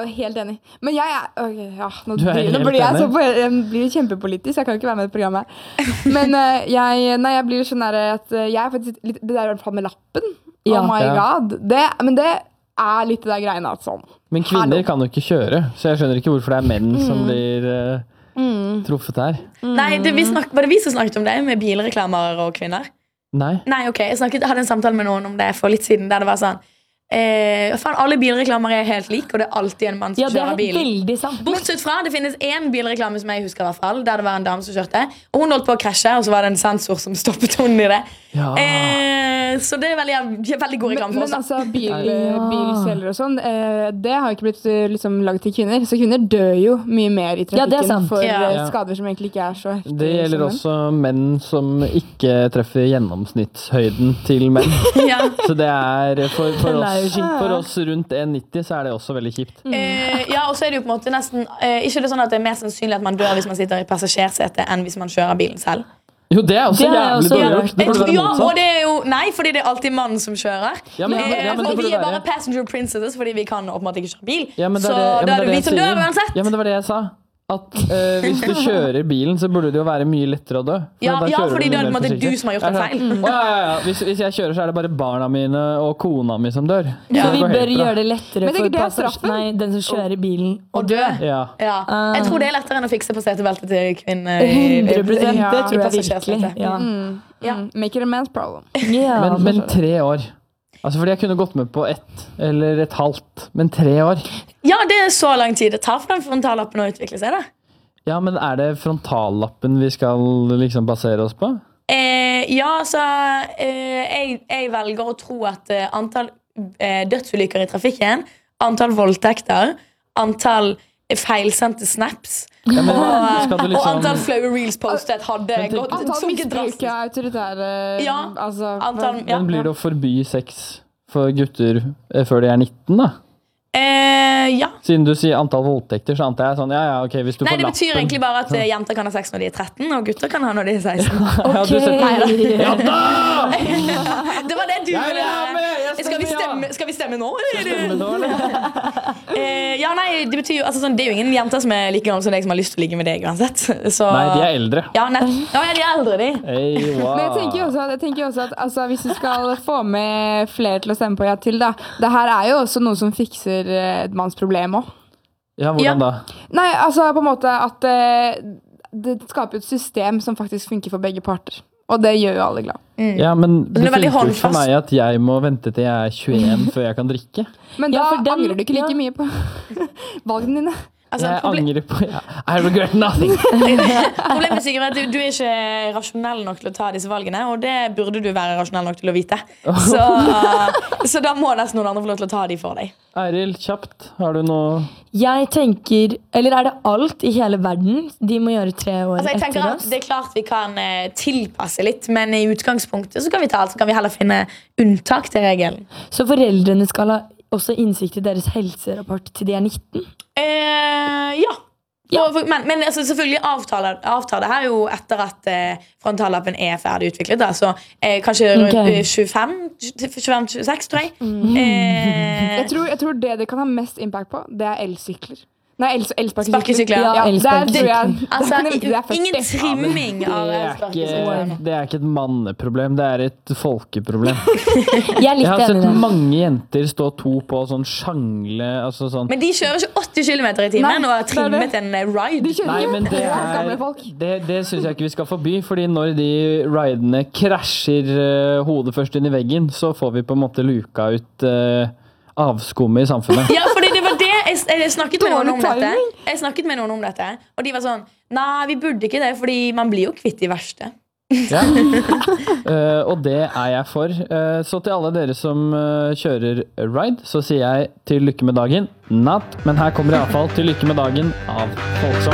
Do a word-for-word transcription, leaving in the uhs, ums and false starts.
helt enig. Men jeg er okay, ja, nå, Du er blir, nå helt blir jeg, så, enig. jeg blir kjempepolitisk, jeg kan ikke være med i det programmet. Men uh, jeg, nei, jeg blir sånn der at uh, jeg er faktisk litt, det der i hvert fall med lappen. Ja. Oh my Ja. god. Det, men det er litt det der greiene at sånn. Men kvinner Hallo. kan jo ikke kjøre, så jeg skjønner ikke hvorfor det er menn som blir uh, Mm. truffet her. Nei, det, vi snak, Var det vi som snakket om det med bilreklamer og kvinner? Nei. Nei, ok, jeg, snakket, jeg hadde en samtale med noen om det for litt siden, der det var sånn eh, faen, alle bilreklamer er helt like, og det er alltid en mann som Ja, det kjører er bil. veldig sant. Bortsett fra, det finnes en bilreklame som jeg husker i hvert fall, der det var en dame som kjørte, og hun holdt på å krasje, og så var det en sensor som stoppet hun i det. Ja. Eh, så det er veldig, veldig god Men, reklame for men oss. altså, bil, Ja. bilselgere og sånn, eh, det har jo ikke blitt eh, liksom, laget til kvinner. Så kvinner dør jo mye mer i Ja, det er trafikken sant. for Ja. eh, skader som egentlig ikke er så heftige. Det gjelder som menn. også menn som ikke treffer gjennomsnittshøyden til menn. Ja. Så det er for, for, Den er jo oss, kjipt. for oss rundt en nitti så er det også veldig kjipt. Eh, ja, og så er det jo på en måte nesten eh, ikke det sånn at det er mer sannsynlig at man dør hvis man sitter i passasjersetet enn hvis man kjører bilen selv. Jo, det er også Det er jævlig også dårlig jævlig. gjort. Det Jeg burde tror, være ja, og motsatt. det er jo, nei, fordi det er alltid mannen som kjører. Ja, men- Eh, ja, men det og burde vi er bare være- passenger princesses fordi vi kan åpenbart ikke kjøre bil. Ja, men det så er det, ja, men da er det det er vi det som jeg dør sier. uansett. Ja, men det var det jeg sa. At eh, hvis du kjører bilen, så burde det jo være mye lettere å dø. For Ja, da ja, kjører fordi du det er på mye en måte mer du som har gjort en forsiktig. feil. Ja, ja, ja. Hvis, hvis jeg kjører, så er det bare barna mine og kona mi som dør. Så det vi går bør helt bra. gjøre det lettere Men det er for ikke det passasjer- straffen. Nei, den som kjører bilen. Og dø. Ja. Ja. Jeg tror det er lettere enn å fikse på setebeltet til kvinner. i- hundre prosent, Ja, det tror jeg passasjersetet. virkelig. Ja. Mm, Ja. mm, make it a man's problem. Ja, Men, men tre år. Altså fordi jeg kunne gått med på ett eller et halvt, men tre år. Ja, det er så lang tid det tar for den frontallappen å utvikle seg. da Ja, men er det frontallappen vi skal liksom basere oss på? eh, Ja, så eh, jeg, jeg velger å tro at eh, antall eh, dødsulykker i trafikken, antall voldtekter, antall feilsendte snaps Ja, men og, skal du og liksom antall flaue reels postet hadde Men tenk- gått Antall sunket misbruk drastisk. av autoritære Ja, altså, antall, ja. Men blir det å forby sex for gutter eh, før de er nitten, da? Eh, ja. Siden du sier antall voldtekter, så antar jeg sånn, ja, ja, ok, hvis du Nei, får det betyr lappen. egentlig bare at eh, jenter kan ha sex når de er tretten, og gutter kan ha når de er seksten. Ja, du setter- Ja da! Det var det du Jeg ville vil ha med, jeg Skal vi stemmer, ja. stemme, skal vi stemme nå? eller? Men nå, eller? Eh, ja, nei, det betyr jo altså, sånn, Det er jo ingen jenter som er like gamle som deg som har lyst til å ligge med deg uansett. Så, Nei, de er eldre. Ja, nett. Ja, ja, de er eldre, de. Hey, wow. Men jeg tenker jo også, jeg tenker jo også at altså, hvis vi skal få med flere til å stemme på ja til, da. Det her er jo også noe som fikser eh, et manns problem òg. Ja, hvordan Ja. da? Nei, altså på en måte at eh, det skaper et system som faktisk funker for begge parter. Og det gjør jo alle glad. Ja, men det er veldig funker jo ikke for håndfast. meg at jeg må vente til jeg er tjueen før jeg kan drikke. Men Ja, da for den- angrer du ikke like ja. mye på valgene dine. Altså, Jeg proble angrer på ja. I regret nothing. Problemet Sigurd, er at du, du er ikke rasjonell nok til å ta disse valgene, og det burde du være rasjonell nok til å vite. Så, så da må nesten noen andre få lov til å ta de for deg. Eiril, kjapt. Har du noe Jeg tenker, eller er det alt i hele verden de må gjøre tre år Altså, jeg tenker etter at oss? Det er klart vi kan eh, tilpasse litt, men i utgangspunktet så kan vi ta alt, så kan vi heller finne unntak til regelen. Så foreldrene skal ha også innsikt i deres helserapport til de er nitten? Eh, ja. Ja. Og for- Men, men altså, selvfølgelig avtaler, avtaler her jo etter at eh, frontallappen er ferdig utviklet. Da, så eh, kanskje rundt Ok. eh, tjuefem tjuefem tjueseks, tror jeg. Eh, Jeg tror, jeg tror det det kan ha mest impact på, det er elsykler. Nei, el Sparkesykler, elsparkesykler. ja. Ja, der elsparkesykler. tror jeg altså, det er førti. ingen trimming av det er, ikke, elsparkesykler. det er ikke et manneproblem, det er et folkeproblem. Jeg er litt Jeg har enig sett i det. mange jenter stå to på sånn sjangle altså sånn. Men de kjører ikke åtti kilometer i timen Nei, og har det er det. trimmet en eh, ride. De kjører Nei, jo men det gamle er folk. Det, det syns jeg ikke vi skal forby. Fordi når de ridene krasjer eh, hodet først inn i veggen, så får vi på en måte luka ut uh, avskummet i samfunnet. Ja, fordi det var det jeg, jeg snakket med noen om Dårlig dette. timing. Jeg snakket med noen om dette Og de var sånn, nei, vi burde ikke det, fordi man blir jo kvitt de verste. Ja. Eh, og det er jeg for. Eh, så til alle dere som eh, kjører ride, så sier jeg til lykke med dagen. Natt. Men her kommer iallfall til lykke med dagen av Folksom.